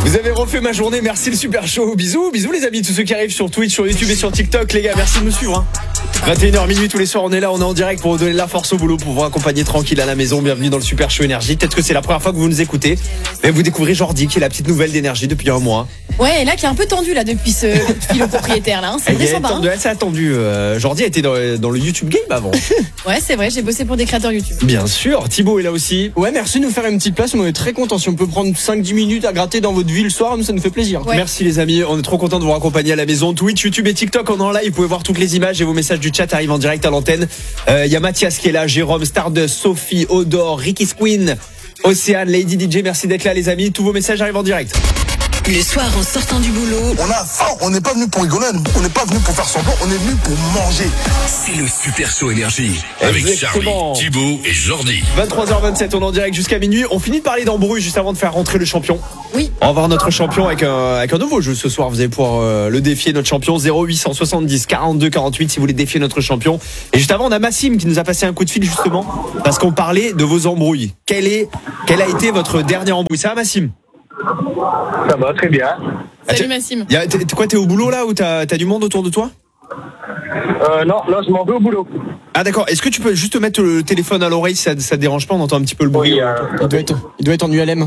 Vous avez refait ma journée, merci le super show. Bisous les amis, tous ceux qui arrivent sur Twitch, sur YouTube et sur TikTok. Les gars, merci de nous suivre. 21h minuit tous les soirs, on est là, on est en direct pour vous donner la force au boulot, pour vous accompagner tranquille à la maison. Bienvenue dans le super show Énergie. Peut-être que c'est la première fois que vous nous écoutez. Mais vous découvrez Jordi, qui est la petite nouvelle d'Énergie depuis un mois. Ouais, et là qui est un peu tendu là depuis ce fil au propriétaire là. C'est sympa. Elle s'est attendue. Jordi a été dans le YouTube Game avant. Ouais, c'est vrai, j'ai bossé pour des créateurs YouTube. Bien sûr, Thibaut est là aussi. Ouais, merci de nous faire une petite place. On est très contents. Si on peut prendre 5-10 minutes à gratter dans votre vie le soir, ça nous fait plaisir. Ouais. Merci les amis, on est trop contents de vous accompagner à la maison. Twitch, YouTube et TikTok, on est en live. Vous pouvez voir toutes les images et vos messages du chat arrivent en direct à l'antenne. Il y a Mathias qui est là, Jérôme, Stardust, Sophie, Odor, Ricky Squeen, Océane, Lady DJ. Merci d'être là les amis. Tous vos messages arrivent en direct. Le soir en sortant du boulot, On a faim, on n'est pas venu pour rigoler, on n'est pas venu pour faire semblant, on est venu pour manger. C'est le Super Show Énergie avec Exactement. Charlie, Thibaut et Jordi. 23h27, on est en direct jusqu'à minuit. On finit de parler d'embrouille juste avant de faire rentrer le champion. Oui. On va voir notre champion avec un nouveau jeu ce soir. Vous allez pouvoir le défier, notre champion. 0870 42 48 si vous voulez défier notre champion. Et juste avant, on a Massim qui nous a passé un coup de fil justement parce qu'on parlait de vos embrouilles. Quelle a été votre dernière embrouille? Ça va Massim? Ça va très bien. Salut Massim. T'es au boulot là ou t'as du monde autour de toi? Non, je m'en vais au boulot. Ah d'accord, est-ce que tu peux juste te mettre le téléphone à l'oreille si ça te dérange pas, on entend un petit peu le bruit. Oui, Il doit être en ULM.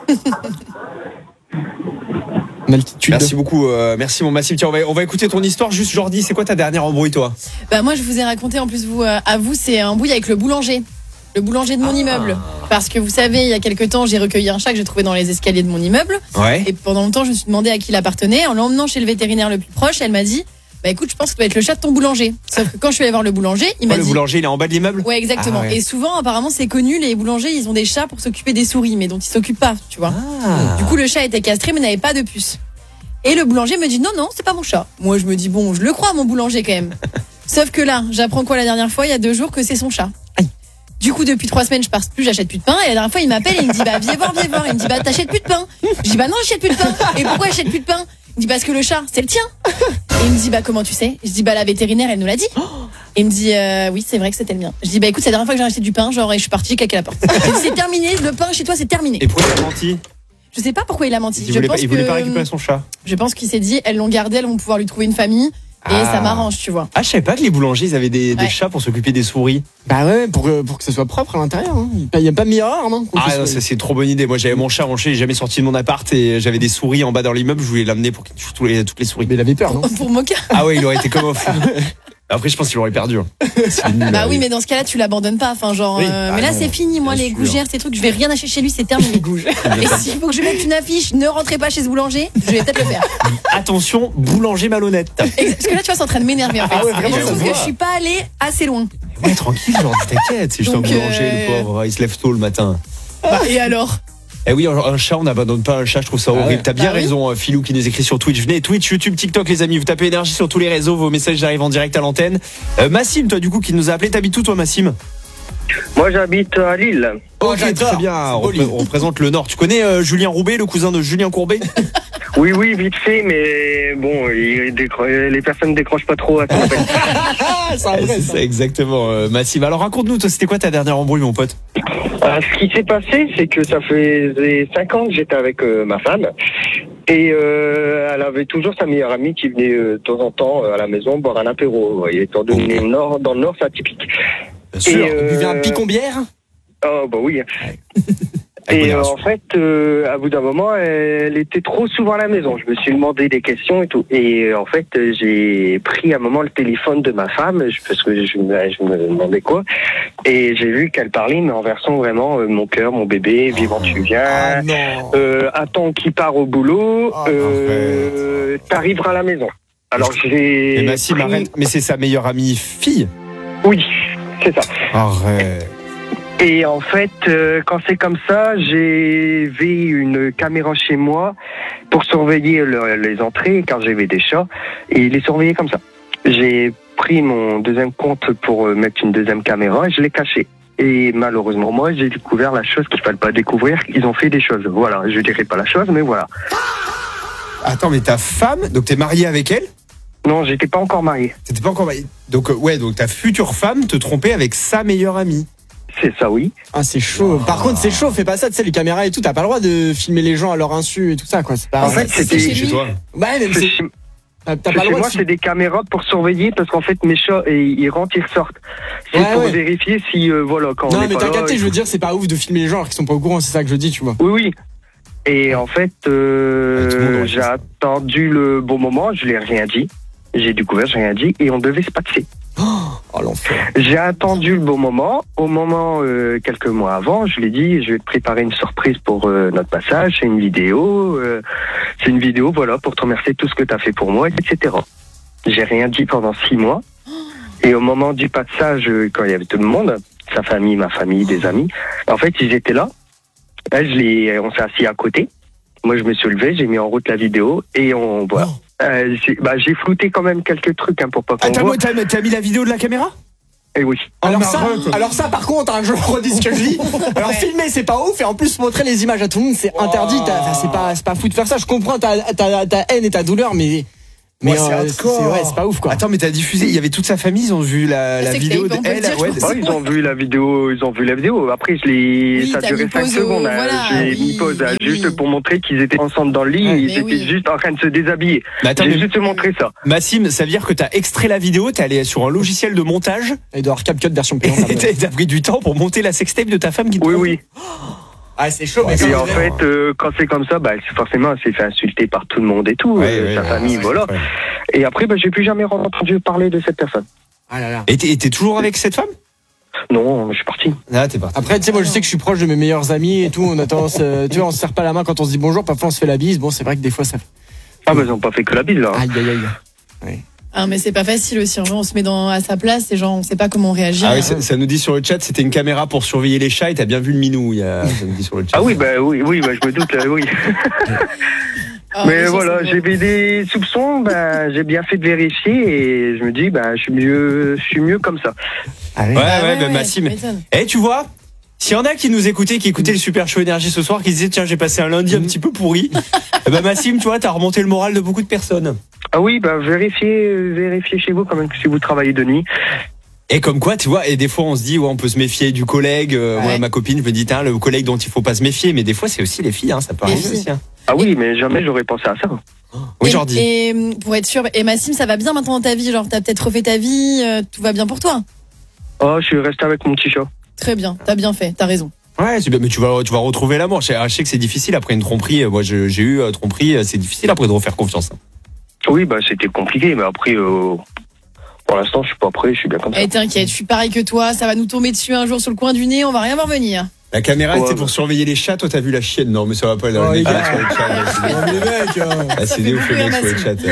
Altitude. Merci beaucoup, merci mon Massim. Tiens, on va écouter ton histoire. Juste Jordi, c'est quoi ta dernière embrouille toi? Bah moi je vous ai raconté en plus à vous c'est un embrouille avec le boulanger. Le boulanger de mon immeuble. Parce que vous savez, il y a quelques temps, j'ai recueilli un chat que j'ai trouvé dans les escaliers de mon immeuble. Ouais. Et pendant longtemps, je me suis demandé à qui il appartenait. En l'emmenant chez le vétérinaire le plus proche, elle m'a dit, bah écoute, je pense que ça doit être le chat de ton boulanger. Sauf que quand je suis allée voir le boulanger, il m'a dit. Le boulanger, il est en bas de l'immeuble? Ouais, exactement. Ah ouais. Et souvent, apparemment, c'est connu, les boulangers, ils ont des chats pour s'occuper des souris, mais dont ils s'occupent pas, tu vois. Du coup, le chat était castré, mais n'avait pas de puce. Et le boulanger me dit, non, c'est pas mon chat. Moi, je me dis, bon, je le crois, mon boulanger, quand même. Sauf que là, j'apprends quoi la dernière fois, il y a 2 jours, que c'est son chat. Du coup, depuis 3 semaines, je pars plus, j'achète plus de pain. Et la dernière fois, il m'appelle et il me dit, bah, viens voir. Il me dit, bah, t'achètes plus de pain. Je dis, bah, non, j'achète plus de pain. Et pourquoi j'achète plus de pain? Il me dit, parce que le chat, c'est le tien. Et il me dit, bah, comment tu sais? Je dis, bah, la vétérinaire, elle nous l'a dit. Et il me dit, oui, c'est vrai que c'était le mien. Je dis, bah, écoute, c'est la dernière fois que j'ai acheté du pain, genre, et je suis partie, j'ai claqué la porte. Je dis, c'est terminé, le pain chez toi, c'est terminé. Et pourquoi il a menti? Je sais pas pourquoi il a menti. Il voulait pas récupérer son chat. Je pense qu'il s'est dit, elles l'ont gardé, elles vont pouvoir lui trouver une famille. Et ça m'arrange, tu vois. Ah, je savais pas que les boulangers, ils avaient des chats pour s'occuper des souris. Bah ouais, pour que ce soit propre à l'intérieur. Hein. Il n'y a pas de meilleure arme. Hein, Ah non, c'est trop bonne idée. Moi, j'avais mon chat, il est jamais sorti de mon appart et j'avais des souris en bas dans l'immeuble. Je voulais l'amener pour qu'il tue toutes les souris. Mais il avait peur, non? Pour Moka. Ah ouais, il aurait été comme un fou. Après, je pense qu'il aurait perdu. Bah oui, mais dans ce cas-là, tu l'abandonnes pas. Enfin, genre. Oui. Mais là, non, c'est fini. Moi, bien les sûr. gougères, ces trucs, je vais rien acheter chez lui, c'est terminé. Et s'il faut que je mette une affiche, ne rentrez pas chez ce boulanger, je vais peut-être le faire. Attention, boulanger malhonnête. Parce que là, tu vois, c'est en train de m'énerver en fait. Ah ouais, vraiment, et je trouve on que voit. je suis pas allée assez loin. Ouais, tranquille, genre, t'inquiète. C'est juste un Donc, boulanger, le pauvre. Il se lève tôt le matin. Et alors? Eh oui, un chat, on n'abandonne pas un chat, je trouve ça horrible. ouais. T'as bien Ah oui. raison, Philou qui nous écrit sur Twitch. Venez, Twitch, YouTube, TikTok, les amis, vous tapez Énergie sur tous les réseaux, vos messages arrivent en direct à l'antenne. Massim, toi, du coup, qui nous a appelé, t'habites où, toi, Massim? Moi, j'habite à Lille. Ok, j'adore. très bien. C'est beau, On représente le Nord. Tu connais Julien Roubaix, le cousin de Julien Courbet? Oui, vite fait, mais bon, les personnes décrochent pas trop à ton appel. C'est un vrai, ça. C'est exactement, Massim. Alors, raconte-nous, toi, c'était quoi ta dernière embrouille, mon pote? Ce qui s'est passé, c'est que ça faisait 5 ans que j'étais avec ma femme. Et elle avait toujours sa meilleure amie qui venait de temps en temps à la maison boire un apéro. Vous voyez, étant donné dans le Nord, c'est atypique. Bien sûr. Et, Vous buvez un picon-bière? Oh, bah oui. Avec Et modération. en fait, à bout d'un moment, elle était trop souvent à la maison. Je me suis demandé des questions et tout. Et en fait, j'ai pris un moment le téléphone de ma femme, parce que je me demandais quoi. Et j'ai vu qu'elle parlait, mais en version vraiment mon cœur, mon bébé, vivant tu viens. Ah non. Attends qui part au boulot. T'arriveras à la maison. Alors j'ai. Mais Massim, arrête. Mais c'est sa meilleure amie fille. Oui, c'est ça. Arrête. Et en fait, quand c'est comme ça, j'ai une caméra chez moi pour surveiller les entrées quand j'avais des chats et les surveiller comme ça. J'ai pris mon deuxième compte pour mettre une deuxième caméra et je l'ai caché. Et malheureusement, moi, j'ai découvert la chose qu'il ne fallait pas découvrir. Ils ont fait des choses. Voilà, je dirais pas la chose, mais voilà. Attends, mais ta femme, donc t'es marié avec elle? Non, j'étais pas encore marié. T'étais pas encore marié. Donc, ouais, donc ta future femme te trompait avec sa meilleure amie. C'est ça, oui. Ah, c'est chaud. Par contre, c'est chaud, fais pas ça, tu sais, les caméras et tout, t'as pas le droit de filmer les gens à leur insu et tout ça, quoi. C'est pas... En fait, c'était chez lui. Ouais, même C'est c'est... chez- T'as pas chez le droit moi, de... c'est des caméras pour surveiller parce qu'en fait, mes chats, ils rentrent, ils ressortent. C'est Ouais, pour ouais. vérifier si, voilà, quand on Non, est mais pas t'as là, capté, je veux dire, c'est pas ouf de filmer les gens alors qu'ils sont pas au courant, c'est ça que je dis, tu vois. Oui, oui. Et en fait, tout le monde aurait fait j'ai ça. attendu le bon moment, je l'ai rien dit. J'ai découvert, j'ai rien dit, et on devait se passer. Oh, l'enfer. J'ai attendu le bon moment. Au moment, quelques mois avant, je lui ai dit, je vais te préparer une surprise pour notre passage. C'est une vidéo. C'est une vidéo, voilà, pour te remercier de tout ce que tu as fait pour moi, etc. J'ai rien dit pendant 6 mois. Et au moment du passage, quand il y avait tout le monde, sa famille, ma famille, des amis, en fait, ils étaient là. Là, on s'est assis à côté. Moi, je me suis levé, j'ai mis en route la vidéo et on voit. J'ai flouté quand même quelques trucs pour pas qu'on voit. T'as mis la vidéo de la caméra? Et oui. Alors ça, par contre, je redis ce que je dis. Alors filmer, c'est pas ouf, et en plus montrer les images à tout le monde, c'est interdit. C'est pas fou de faire ça. Je comprends ta haine et ta douleur, mais c'est hardcore. c'est pas ouf, quoi. Attends, mais t'as diffusé, il y avait toute sa famille, ils ont vu la C'est que vidéo on peut le d'elle. dire, je pense. Ils ont vu la vidéo. Après, ça a t'as duré mis 5 pause, secondes. voilà, J'ai mis pause juste oui. pour montrer qu'ils étaient ensemble dans le lit. Ouais, Ils mais étaient oui. juste en train de se déshabiller. Mais attends, J'ai mais juste montré ça. Massim, ça veut dire que t'as extrait la vidéo, t'es allé sur un logiciel de montage Il doit avoir CapCut version payante. et t'as pris du temps pour monter la sextape de ta femme qui te Oui, trouve. oui. Ah, c'est chaud, mais Et en fait, quand c'est comme ça, forcément, elle s'est fait insulter par tout le monde et tout. Sa famille, voilà. Et après, j'ai plus jamais entendu parler de cette personne. Ah là là. Et t'es toujours avec cette femme? Non, je suis parti. Ah, t'es parti. Après, tu sais, moi, je sais que je suis proche de mes meilleurs amis et tout. On a tendance, tu vois, on se serre pas la main quand on se dit bonjour. Parfois, on se fait la bise. Bon, c'est vrai que des fois, ça. Ah, ils ont pas fait que la bise, là. Aïe, aïe, aïe. Ah, mais c'est pas facile aussi. En vrai, on se met à sa place et genre, on sait pas comment réagir. Ah oui, ça nous dit sur le chat, c'était une caméra pour surveiller les chats et t'as bien vu le minou. Ça nous dit sur le chat. Ah oui, oui, je me doute, oui. Ah, Mais ça, voilà, c'est bon. j'avais des soupçons, j'ai bien fait de vérifier et je me dis, je suis mieux comme ça. Ouais, Massim. tu m'étonnes. Tu vois, s'il y en a qui nous écoutaient, qui écoutaient le Super Show Énergie ce soir, qui disaient, tiens, j'ai passé un lundi un petit peu pourri. Massim, tu vois, t'as remonté le moral de beaucoup de personnes. Ah oui, vérifiez chez vous quand même si vous travaillez de nuit. Et comme quoi, tu vois, et des fois on se dit, on peut se méfier du collègue. Moi, ma copine, je me dis, le collègue dont il faut pas se méfier. Mais des fois, c'est aussi les filles, ça peut Les arriver filles. aussi. Ah oui, mais jamais j'aurais pensé à ça. Oui, Et- Jordi. Et pour être sûr, et Massim, ça va bien maintenant dans ta vie? Genre, t'as peut-être refait ta vie, tout va bien pour toi? Oh, je suis resté avec mon petit chat. Très bien, t'as bien fait, t'as raison. Ouais, c'est bien, mais tu vas retrouver l'amour. Je sais que c'est difficile après une tromperie. Moi, j'ai eu tromperie. C'est difficile après de refaire confiance. Oui, c'était compliqué, mais après, pour l'instant, je suis pas prêt, je suis bien comme ça. Et t'inquiète, je suis pareil que toi, ça va nous tomber dessus un jour sur le coin du nez, on va rien voir venir. La caméra Ouais, était pour surveiller les chats. Toi, t'as vu la chienne? Non, mais ça va pas. Les gars, sur le chat. C'est des ouf, les mecs, sur le chat.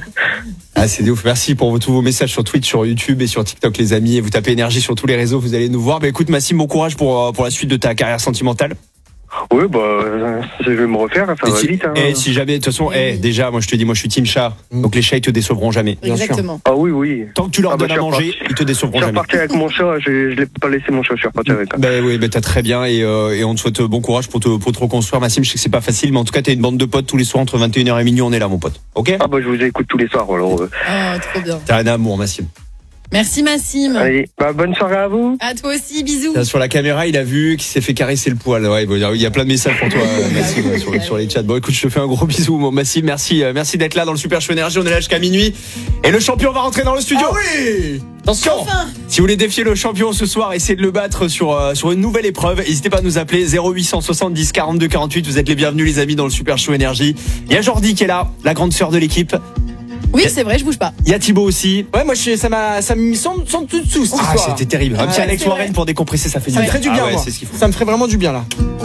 Ah, c'est des ouf. Merci pour tous vos messages sur Twitch, sur YouTube et sur TikTok, les amis. Et vous tapez énergie sur tous les réseaux, vous allez nous voir. Écoute, Massim, bon courage pour la suite de ta carrière sentimentale. Oui, je vais me refaire, ça va vite. Et si jamais, de toute façon, déjà, moi je te dis, moi je suis team chat. Donc les chats, ils te décevront jamais. Exactement. Ah oui. Tant que tu leur donnes à manger, ils te décevront Je suis jamais. reparti avec mon chat, je l'ai pas laissé mon chat, je suis reparti avec. Oui, t'as très bien et on te souhaite bon courage pour te reconstruire, Massim. Je sais que c'est pas facile, mais en tout cas, t'as une bande de potes tous les soirs entre 21h et minuit, on est là, mon pote. Ok? Ah je vous écoute tous les soirs, alors. Oh, trop bien. T'as un amour, Massim. Merci Massim. Allez, bonne soirée à vous. À toi aussi, bisous. Là, sur la caméra, il a vu qu'il s'est fait caresser le poil. Ouais, il y a plein de messages pour toi, Massim, sur les chats. Bon, écoute, je te fais un gros bisou, mon Massim. Merci d'être là dans le Super Show Énergie. On est là jusqu'à minuit. Et le champion va rentrer dans le studio. Ah oui! Attention! Enfin. Si vous voulez défier le champion ce soir, essayez de le battre sur une nouvelle épreuve. N'hésitez pas à nous appeler 0870 42 48. Vous êtes les bienvenus, les amis, dans le Super Show Énergie. Il y a Jordi qui est là, la grande sœur de l'équipe. Oui, c'est vrai, je bouge pas. Il y a Thibaut aussi. Ouais, moi, ça m'a mis sans tout dessous, cette Ah, histoire. c'était terrible. Un petit Ouais, Alex c'est Warren vrai. pour décompresser, ça fait Ça me ferait du bien, ouais, moi. c'est ce qu'il faut. Ça me ferait vraiment du bien, là.